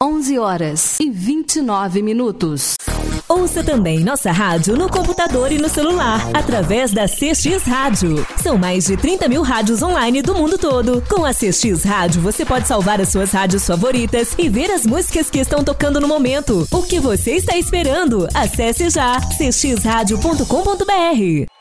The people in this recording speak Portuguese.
11h29. Ouça também nossa rádio no computador e no celular, através da CX Rádio. São mais de 30 mil rádios online do mundo todo. Com a CX Rádio, você pode salvar as suas rádios favoritas e ver as músicas que estão tocando no momento. O que você está esperando? Acesse já cxradio.com.br.